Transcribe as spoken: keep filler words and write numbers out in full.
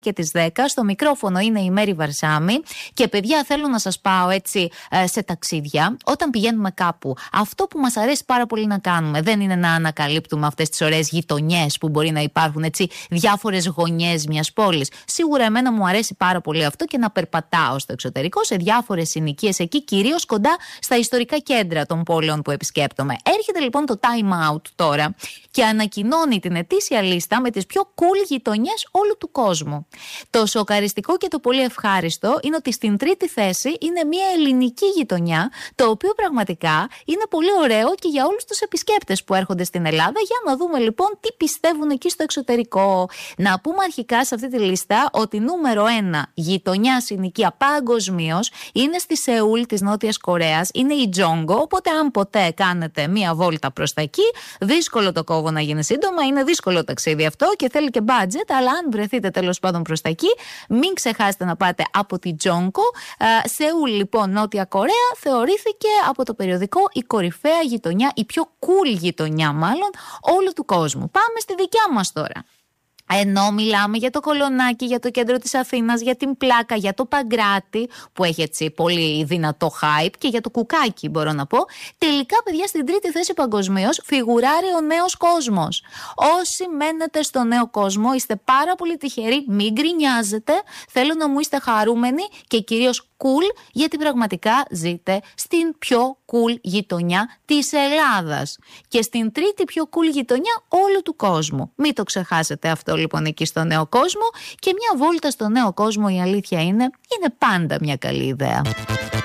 Και τις δέκα. Στο μικρόφωνο είναι η Μέρη Βαρσάμη. Και παιδιά, θέλω να σας πάω έτσι σε ταξίδια. Όταν πηγαίνουμε κάπου, αυτό που μας αρέσει πάρα πολύ να κάνουμε δεν είναι να ανακαλύπτουμε αυτές τις ωραίες γειτονιές που μπορεί να υπάρχουν, έτσι, διάφορες γωνιές μιας πόλης. Σίγουρα εμένα μου αρέσει πάρα πολύ αυτό και να περπατάω στο εξωτερικό σε διάφορες συνοικίες εκεί, κυρίως κοντά στα ιστορικά κέντρα των πόλεων που επισκέπτομαι. Έρχεται λοιπόν το Time Out τώρα και ανακοινώνει την ετήσια λίστα με τις πιο cool γειτονιές όλου του κόσμου. Το σοκαριστικό και το πολύ ευχάριστο είναι ότι στην τρίτη θέση είναι μια ελληνική γειτονιά, το οποίο πραγματικά είναι πολύ ωραίο και για όλους τους επισκέπτες που έρχονται στην Ελλάδα. Για να δούμε λοιπόν τι πιστεύουν εκεί στο εξωτερικό. Να πούμε αρχικά σε αυτή τη λίστα ότι νούμερο ένα γειτονιά συνοικία παγκοσμίως είναι στη Σεούλ της Νότιας Κορέας, είναι η Τζόγκο. Οπότε, αν ποτέ κάνετε μία βόλτα προς τα εκεί, δύσκολο το κόβω να γίνει σύντομα, είναι δύσκολο ταξίδι αυτό και θέλει και budget, αλλά αν βρεθείτε τέλος πάντων προς τα εκεί, μην ξεχάσετε να πάτε από τη Τζόγκο. Σεούλ λοιπόν, Νότια Κορέα, θεωρήθηκε από το περιοδικό η κορυφαία γειτονιά, η πιο cool γειτονιά μάλλον όλου του κόσμου. Πάμε στη δικιά μας τώρα. Ενώ μιλάμε για το Κολονάκι, για το κέντρο της Αθήνας, για την Πλάκα, για το Παγκράτη που έχει έτσι πολύ δυνατό hype και για το Κουκάκι μπορώ να πω, τελικά παιδιά στην τρίτη θέση παγκοσμίως φιγουράρει ο νέος κόσμος. Όσοι μένετε στο νέο κόσμο είστε πάρα πολύ τυχεροί, μην γκρινιάζετε, θέλω να μου είστε χαρούμενοι και κυρίως cool, γιατί πραγματικά ζείτε στην πιο cool γειτονιά της Ελλάδας και στην τρίτη πιο cool γειτονιά όλου του κόσμου. Μην το ξεχάσετε αυτό λοιπόν εκεί στο νέο κόσμο, και μια βόλτα στο νέο κόσμο η αλήθεια είναι, είναι πάντα μια καλή ιδέα.